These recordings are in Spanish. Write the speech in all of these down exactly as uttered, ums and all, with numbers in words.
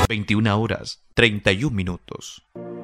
veintiuna horas, treinta y un minutos.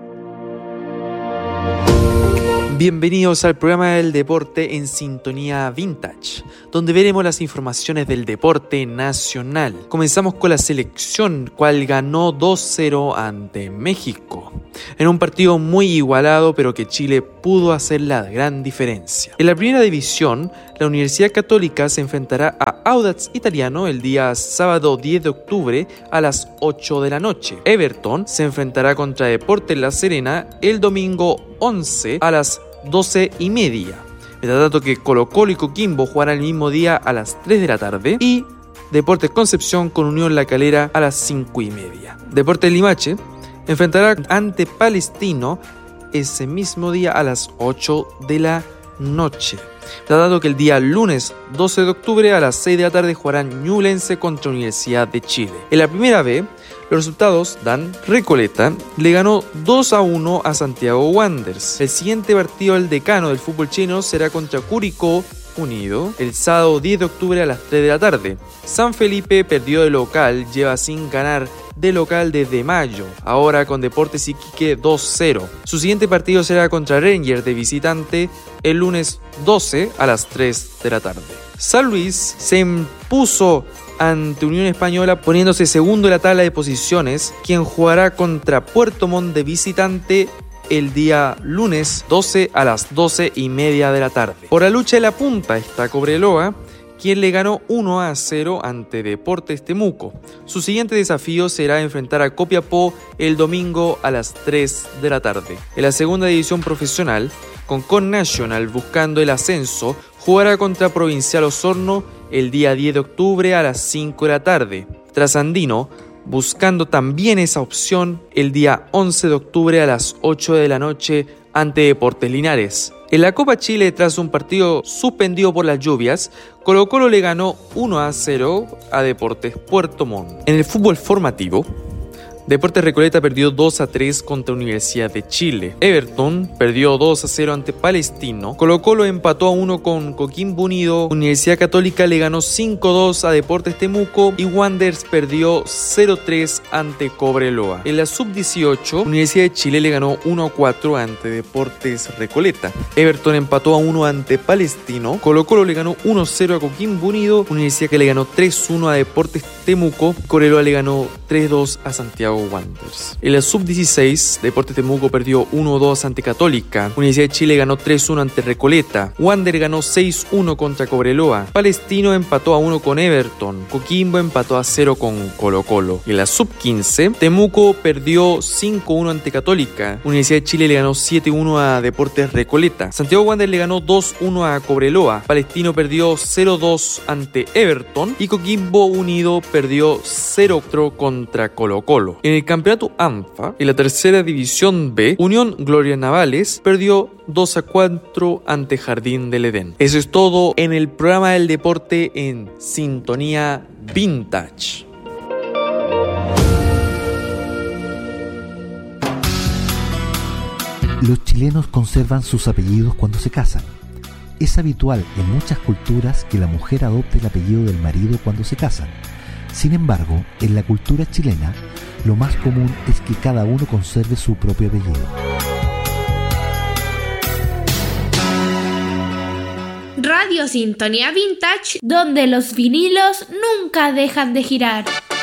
Bienvenidos al programa del deporte en Sintonía Vintage, donde veremos las informaciones del deporte nacional. Comenzamos con la selección, cual ganó dos cero ante México, en un partido muy igualado, pero que Chile pudo hacer la gran diferencia. En la primera división, la Universidad Católica se enfrentará a Audax Italiano el día sábado diez de octubre a las ocho de la noche. Everton se enfrentará contra Deportes La Serena el domingo once a las doce y media. Mientras tanto que Colo Colo y Coquimbo jugarán el mismo día a las tres de la tarde y Deportes Concepción con Unión La Calera a las cinco y media. Deportes Limache enfrentará ante Palestino ese mismo día a las ocho de la noche. Dado que el día lunes doce de octubre a las seis de la tarde jugarán Ñublense contra Universidad de Chile. En la primera B, los resultados dan: Recoleta le ganó dos a uno a Santiago Wanderers. El siguiente partido del decano del fútbol chileno será contra Curicó Unido el sábado diez de octubre a las tres de la tarde. San Felipe perdió de local, lleva sin ganar de local desde mayo, ahora con Deportes Iquique dos cero. Su siguiente partido será contra Rangers de visitante el lunes doce a las tres de la tarde. San Luis se impuso ante Unión Española poniéndose segundo en la tabla de posiciones, quien jugará contra Puerto Montt de visitante el día lunes doce a las doce y media de la tarde. Por la lucha de la punta está Cobreloa, quien le ganó uno a cero ante Deportes Temuco. Su siguiente desafío será enfrentar a Copiapó el domingo a las tres de la tarde. En la segunda división profesional, Concón Nacional, buscando el ascenso, jugará contra Provincial Osorno el día diez de octubre a las cinco de la tarde. Trasandino, buscando también esa opción, el día once de octubre a las ocho de la noche ante Deportes Linares. En la Copa Chile, tras un partido suspendido por las lluvias, Colo Colo le ganó uno a cero a Deportes Puerto Montt. En el fútbol formativo, Deportes Recoleta perdió dos a tres contra Universidad de Chile. Everton perdió dos a cero ante Palestino. Colo Colo empató a uno con Coquimbo Unido. Universidad Católica le ganó cinco a dos a Deportes Temuco. Y Wanderers perdió cero a tres ante Cobreloa. En la sub dieciocho, Universidad de Chile le ganó uno a cuatro ante Deportes Recoleta. Everton empató a uno ante Palestino. Colo Colo le ganó uno a cero a Coquimbo Unido. Universidad que le ganó tres a uno a Deportes Temuco. Cobreloa le ganó tres a dos a Santiago Wanderers. En la sub dieciséis, Deportes Temuco perdió uno a dos ante Católica. Universidad de Chile ganó tres a uno ante Recoleta. Wander ganó seis a uno contra Cobreloa. Palestino empató a uno con Everton. Coquimbo empató a cero con Colo Colo. En la sub quince, Temuco perdió cinco a uno ante Católica. Universidad de Chile le ganó siete a uno a Deportes Recoleta. Santiago Wander le ganó dos a uno a Cobreloa. Palestino perdió cero a dos ante Everton. Y Coquimbo Unido perdió cero a cero contra Colo Colo. En el campeonato ANFA, en la tercera división B, Unión Gloria Navales perdió dos a cuatro ante Jardín del Edén. Eso es todo en el programa del deporte en Sintonía Vintage. Los chilenos conservan sus apellidos cuando se casan. Es habitual en muchas culturas que la mujer adopte el apellido del marido cuando se casan. Sin embargo, en la cultura chilena, lo más común es que cada uno conserve su propio apellido. Radio Sintonía Vintage, donde los vinilos nunca dejan de girar.